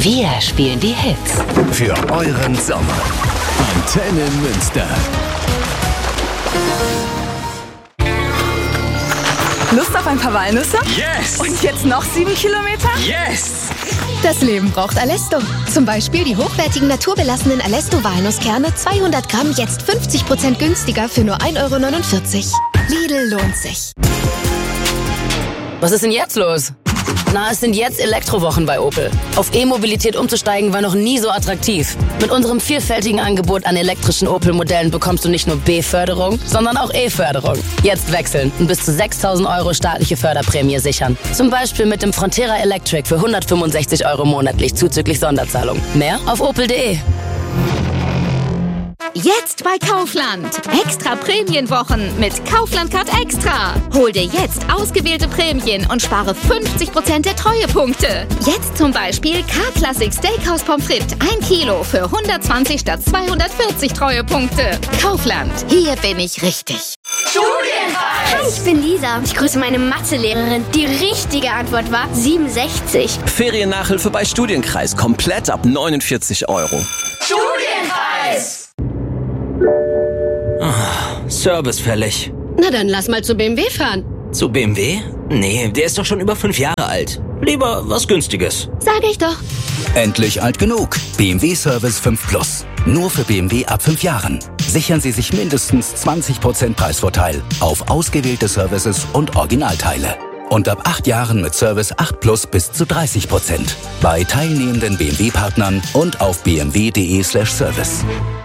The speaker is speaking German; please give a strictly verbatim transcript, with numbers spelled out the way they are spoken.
Wir spielen die Hits. Für euren Sommer. Antenne Münster. Lust auf ein paar Walnüsse? Yes! Und jetzt noch sieben Kilometer? Yes! Das Leben braucht Alesto. Zum Beispiel die hochwertigen naturbelassenen Alesto-Walnusskerne, zweihundert Gramm, jetzt fünfzig Prozent günstiger für nur ein Euro neunundvierzig. Lidl lohnt sich. Was ist denn jetzt los? Na, es sind jetzt Elektrowochen bei Opel. Auf E-Mobilität umzusteigen war noch nie so attraktiv. Mit unserem vielfältigen Angebot an elektrischen Opel-Modellen bekommst du nicht nur B-Förderung, sondern auch E-Förderung. Jetzt wechseln und bis zu sechstausend Euro staatliche Förderprämie sichern. Zum Beispiel mit dem Frontera Electric für hundertfünfundsechzig Euro monatlich zuzüglich Sonderzahlung. Mehr auf opel punkt de. Jetzt bei Kaufland. Extra Prämienwochen mit Kaufland Card Extra. Hol dir jetzt ausgewählte Prämien und spare fünfzig Prozent der Treuepunkte. Jetzt zum Beispiel K-Classic Steakhouse Pommes frites ein Kilo für hundertzwanzig statt zweihundertvierzig Treuepunkte. Kaufland. Hier bin ich richtig. Studienreis! Hi, ich bin Lisa. Ich grüße meine Mathelehrerin. Die richtige Antwort war siebenundsechzig. Feriennachhilfe bei Studienkreis. Komplett ab neunundvierzig Euro. Studienreis! Oh, Service fällig. Na dann lass mal zu B M W fahren. Zu B M W? Nee, der ist doch schon über fünf Jahre alt. Lieber was Günstiges. Sag ich doch. Endlich alt genug. B M W Service fünf Plus. Nur für B M W ab fünf Jahren. Sichern Sie sich mindestens zwanzig Prozent Preisvorteil auf ausgewählte Services und Originalteile. Und ab acht Jahren mit Service acht Plus bis zu dreißig Prozent. Bei teilnehmenden B M W-Partnern und auf b m w punkt de slash service.